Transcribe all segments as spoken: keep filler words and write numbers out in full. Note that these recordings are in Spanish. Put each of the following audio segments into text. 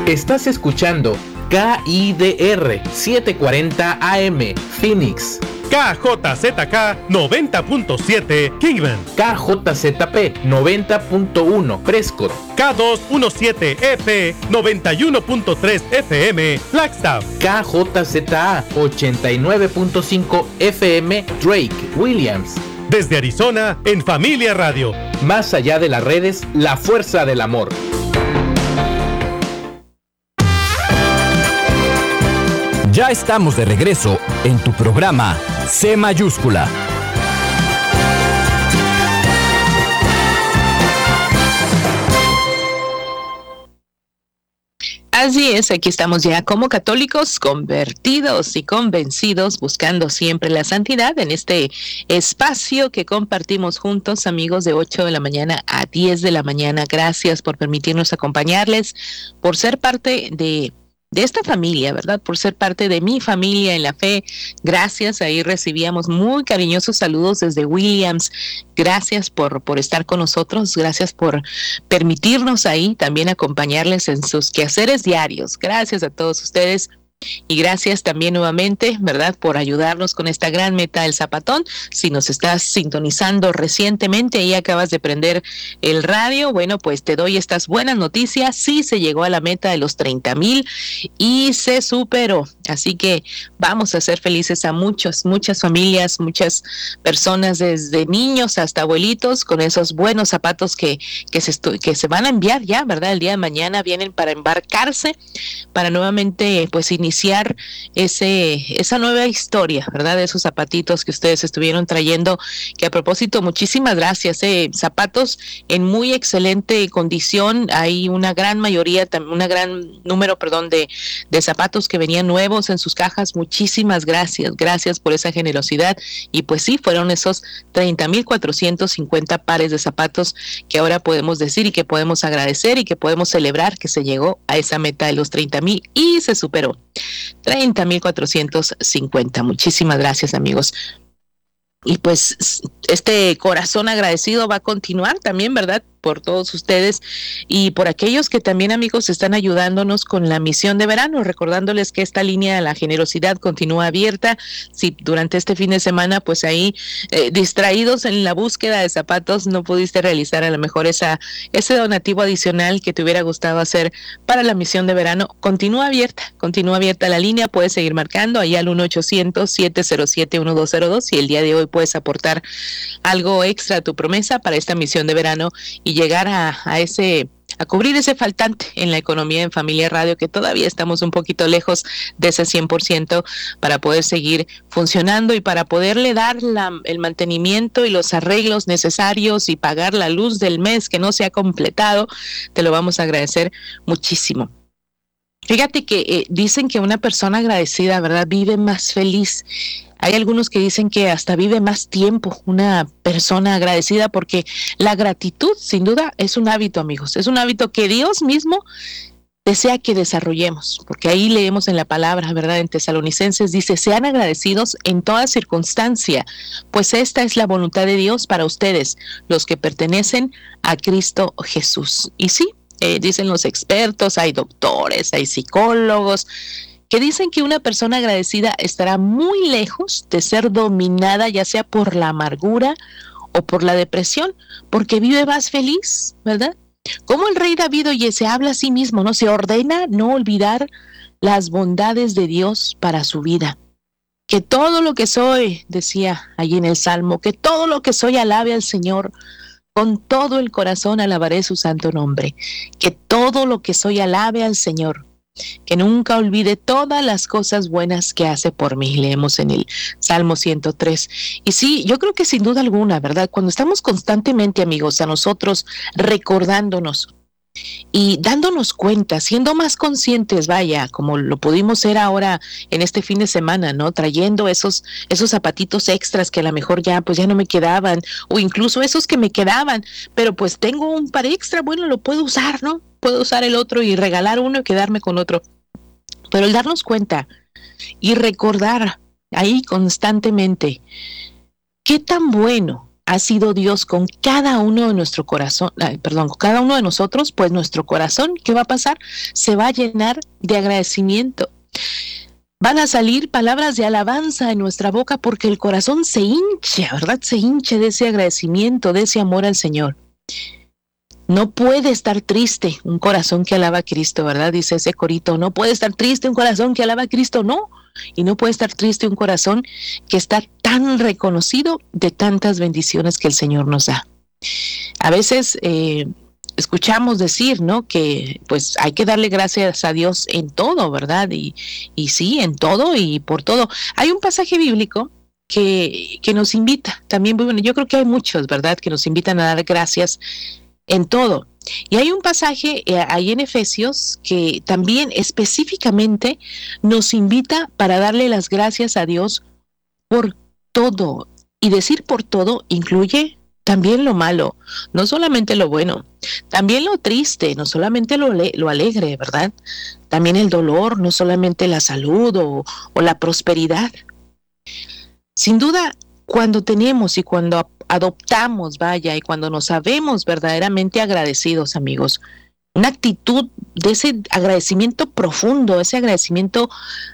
Estás escuchando K I D R setecientos cuarenta A M, Phoenix. K J Z K noventa punto siete, Kingman. K J Z P noventa punto uno, Prescott. K doscientos diecisiete F noventa y uno punto tres F M, Flagstaff. K J Z A ochenta y nueve punto cinco F M, Drake, Williams. Desde Arizona, en Familia Radio. Más allá de las redes, la fuerza del amor. Ya estamos de regreso en tu programa C Mayúscula. Así es, aquí estamos ya como católicos convertidos y convencidos, buscando siempre la santidad en este espacio que compartimos juntos, amigos, de ocho de la mañana a diez de la mañana. Gracias por permitirnos acompañarles, por ser parte de de esta familia, ¿verdad? Por ser parte de mi familia en la fe. Gracias, ahí recibíamos muy cariñosos saludos desde Williams. Gracias por, por estar con nosotros, gracias por permitirnos ahí también acompañarles en sus quehaceres diarios. Gracias a todos ustedes. Y gracias también nuevamente, ¿verdad?, por ayudarnos con esta gran meta del Zapatón. Si nos estás sintonizando recientemente y acabas de prender el radio, bueno, pues te doy estas buenas noticias. Sí se llegó a la meta de los treinta mil y se superó. Así que vamos a hacer felices a muchos, muchas familias, muchas personas, desde niños hasta abuelitos, con esos buenos zapatos que, que, se, estu- que se van a enviar ya, ¿verdad? El día de mañana vienen para embarcarse, para nuevamente, pues, iniciar iniciar ese esa nueva historia, ¿verdad? De esos zapatitos que ustedes estuvieron trayendo, que a propósito, muchísimas gracias, eh, zapatos en muy excelente condición. Hay una gran mayoría, una gran número, perdón, de, de zapatos que venían nuevos en sus cajas. Muchísimas gracias, gracias por esa generosidad. Y pues sí, fueron esos treinta mil cuatrocientos cincuenta pares de zapatos que ahora podemos decir y que podemos agradecer y que podemos celebrar que se llegó a esa meta de los treinta mil y se superó. treinta mil cuatrocientos cincuenta. Muchísimas gracias, amigos. Y pues este corazón agradecido va a continuar también, ¿verdad?, por todos ustedes y por aquellos que también, amigos, están ayudándonos con la misión de verano, recordándoles que esta línea de la generosidad continúa abierta. Si durante este fin de semana, pues ahí eh, distraídos en la búsqueda de zapatos, no pudiste realizar a lo mejor esa ese donativo adicional que te hubiera gustado hacer para la misión de verano, continúa abierta, continúa abierta la línea. Puedes seguir marcando ahí al uno ochocientos siete cero siete uno dos cero dos y el día de hoy puedes aportar algo extra a tu promesa para esta misión de verano y llegar a, a ese a cubrir ese faltante en la economía en Familia Radio, que todavía estamos un poquito lejos de ese cien por ciento para poder seguir funcionando y para poderle dar la, el mantenimiento y los arreglos necesarios y pagar la luz del mes que no se ha completado. Te lo vamos a agradecer muchísimo. Fíjate que eh, dicen que una persona agradecida, ¿verdad?, vive más feliz. Hay algunos que dicen que hasta vive más tiempo una persona agradecida, porque la gratitud, sin duda, es un hábito, amigos. Es un hábito que Dios mismo desea que desarrollemos, porque ahí leemos en la palabra, ¿verdad?, en Tesalonicenses dice: sean agradecidos en toda circunstancia, pues esta es la voluntad de Dios para ustedes, los que pertenecen a Cristo Jesús. Y sí, eh, dicen los expertos, hay doctores, hay psicólogos, que dicen que una persona agradecida estará muy lejos de ser dominada, ya sea por la amargura o por la depresión, porque vive más feliz, ¿verdad? Como el rey David, oye, se habla a sí mismo, ¿no? Se ordena no olvidar las bondades de Dios para su vida. Que todo lo que soy, decía allí en el Salmo, que todo lo que soy alabe al Señor. Con todo el corazón alabaré su santo nombre. Que todo lo que soy alabe al Señor. Que nunca olvide todas las cosas buenas que hace por mí. Leemos en el Salmo ciento tres. Y sí, yo creo que sin duda alguna, ¿verdad?, cuando estamos constantemente, amigos, a nosotros recordándonos y dándonos cuenta, siendo más conscientes, vaya, como lo pudimos ser ahora en este fin de semana, ¿no?, trayendo esos esos zapatitos extras que a lo mejor ya pues ya no me quedaban, o incluso esos que me quedaban, pero pues tengo un par extra, bueno, lo puedo usar, ¿no? Puedo usar el otro y regalar uno y quedarme con otro. Pero el darnos cuenta y recordar ahí constantemente qué tan bueno ha sido Dios con cada uno de nuestro corazón, ay, perdón, con cada uno de nosotros, pues nuestro corazón, ¿qué va a pasar? Se va a llenar de agradecimiento. Van a salir palabras de alabanza en nuestra boca porque el corazón se hincha, ¿verdad? Se hincha de ese agradecimiento, de ese amor al Señor. No puede estar triste un corazón que alaba a Cristo, ¿verdad? Dice ese corito, no puede estar triste un corazón que alaba a Cristo, no. Y no puede estar triste un corazón que está tan reconocido de tantas bendiciones que el Señor nos da. A veces eh, escuchamos decir, ¿no? Que pues hay que darle gracias a Dios en todo, ¿verdad? Y, y sí, en todo y por todo. Hay un pasaje bíblico que, que nos invita, también, bueno, yo creo que hay muchos, ¿verdad? Que nos invitan a dar gracias en todo. Y hay un pasaje eh, ahí en Efesios que también específicamente nos invita para darle las gracias a Dios por todo. Y decir por todo incluye también lo malo, no solamente lo bueno, también lo triste, no solamente lo, lo alegre, ¿verdad? También el dolor, no solamente la salud o, o la prosperidad. Sin duda, cuando tenemos y cuando adoptamos, vaya, y cuando nos sabemos verdaderamente agradecidos, amigos, una actitud de ese agradecimiento profundo, ese agradecimiento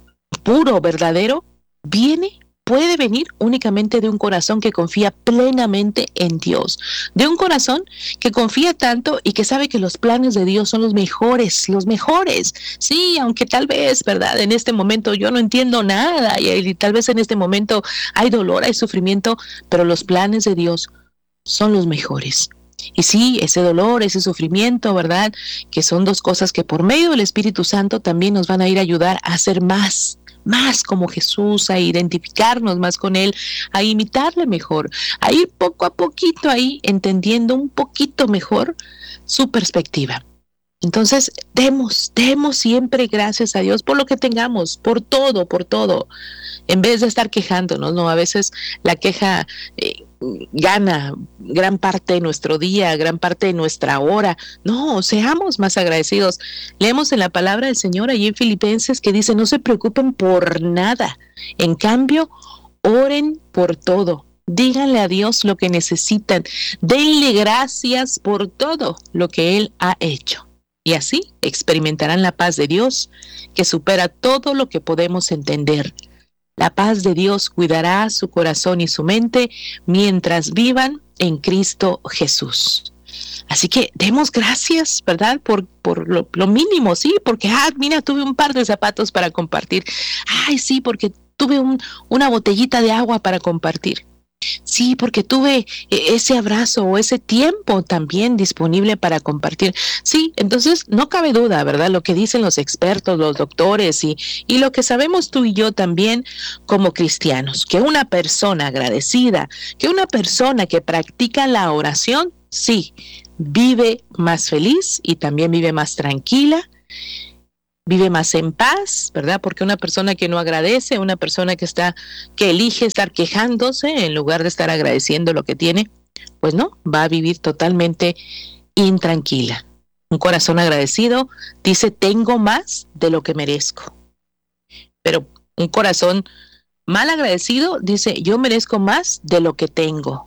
puro, verdadero, viene, puede venir únicamente de un corazón que confía plenamente en Dios, de un corazón que confía tanto y que sabe que los planes de Dios son los mejores, los mejores. Sí, aunque tal vez, ¿verdad? En este momento yo no entiendo nada y, y tal vez en este momento hay dolor, hay sufrimiento, pero los planes de Dios son los mejores. Y sí, ese dolor, ese sufrimiento, ¿verdad? Que son dos cosas que por medio del Espíritu Santo también nos van a ir a ayudar a hacer más, más como Jesús, a identificarnos más con Él, a imitarle mejor, a ir poco a poquito ahí entendiendo un poquito mejor su perspectiva. Entonces, demos, demos siempre gracias a Dios por lo que tengamos, por todo, por todo, en vez de estar quejándonos, ¿no? A veces la queja eh, gana gran parte de nuestro día, gran parte de nuestra hora. No, seamos más agradecidos. Leemos en la palabra del Señor allí en Filipenses que dice, no se preocupen por nada. En cambio, oren por todo. Díganle a Dios lo que necesitan. Denle gracias por todo lo que Él ha hecho. Y así experimentarán la paz de Dios que supera todo lo que podemos entender. La paz de Dios cuidará su corazón y su mente mientras vivan en Cristo Jesús. Así que demos gracias, ¿verdad? Por, por lo, lo mínimo, sí, porque, ah, mira, tuve un par de zapatos para compartir. Ay, sí, porque tuve un, una botellita de agua para compartir. Sí, porque tuve ese abrazo o ese tiempo también disponible para compartir. Sí, entonces no cabe duda, ¿verdad? Lo que dicen los expertos, los doctores y, y lo que sabemos tú y yo también como cristianos, que una persona agradecida, que una persona que practica la oración, sí, vive más feliz y también vive más tranquila, vive más en paz, ¿verdad? Porque una persona que no agradece, una persona que está, que elige estar quejándose en lugar de estar agradeciendo lo que tiene, pues no, va a vivir totalmente intranquila. Un corazón agradecido dice, tengo más de lo que merezco. Pero un corazón mal agradecido dice, yo merezco más de lo que tengo.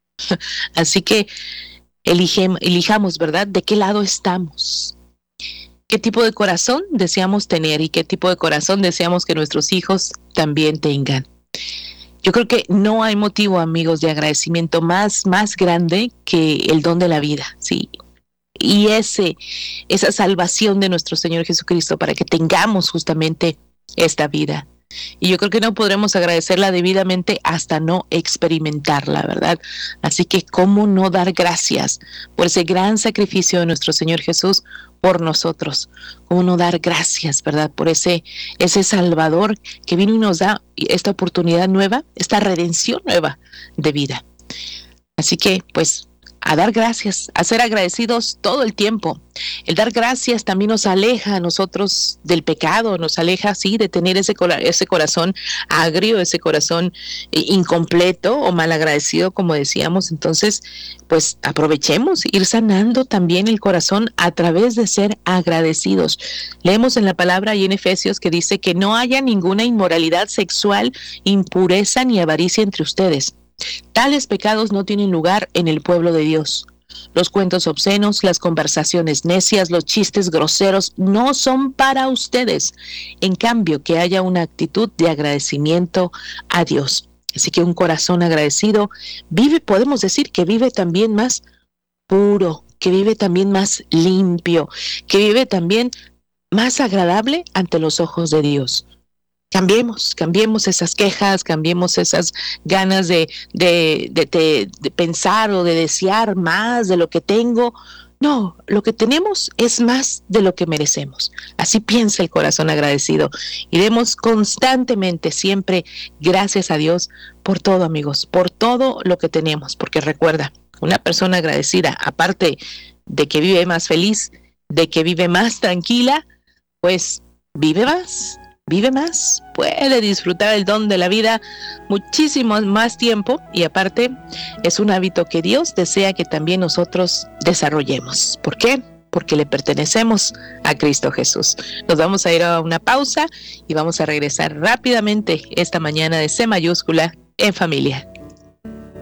Así que elige, elijamos, ¿verdad? ¿De qué lado estamos? ¿Qué tipo de corazón deseamos tener y qué tipo de corazón deseamos que nuestros hijos también tengan? Yo creo que no hay motivo, amigos, de agradecimiento más, más grande que el don de la vida, ¿sí? Y ese, esa salvación de nuestro Señor Jesucristo para que tengamos justamente esta vida. Y yo creo que no podremos agradecerla debidamente hasta no experimentarla, ¿verdad? Así que, ¿cómo no dar gracias por ese gran sacrificio de nuestro Señor Jesús por nosotros? ¿Cómo no dar gracias, verdad? Por ese, ese Salvador que vino y nos da esta oportunidad nueva, esta redención nueva de vida. Así que, pues, a dar gracias, a ser agradecidos todo el tiempo. El dar gracias también nos aleja a nosotros del pecado, nos aleja, sí, de tener ese, ese corazón agrio, ese corazón eh, incompleto o malagradecido, como decíamos. Entonces, pues aprovechemos ir sanando también el corazón a través de ser agradecidos. Leemos en la palabra y en Efesios que dice que no haya ninguna inmoralidad sexual, impureza ni avaricia entre ustedes, Tales pecados no tienen lugar en el pueblo de Dios. Los cuentos obscenos, las conversaciones necias, los chistes groseros no son para ustedes. En cambio, que haya una actitud de agradecimiento a Dios. Así que un corazón agradecido vive, podemos decir que vive también más puro, que vive también más limpio, que vive también más agradable ante los ojos de Dios. Cambiemos, cambiemos esas quejas, cambiemos esas ganas de, de, de, de, de pensar o de desear más de lo que tengo. No, lo que tenemos es más de lo que merecemos. Así piensa el corazón agradecido. Y demos constantemente, siempre, gracias a Dios por todo, amigos, por todo lo que tenemos. Porque recuerda, una persona agradecida, aparte de que vive más feliz, de que vive más tranquila, pues vive más. Vive más, puede disfrutar el don de la vida muchísimo más tiempo y aparte es un hábito que Dios desea que también nosotros desarrollemos. ¿Por qué? Porque le pertenecemos a Cristo Jesús. Nos vamos a ir a una pausa y vamos a regresar rápidamente esta mañana de C mayúscula en familia.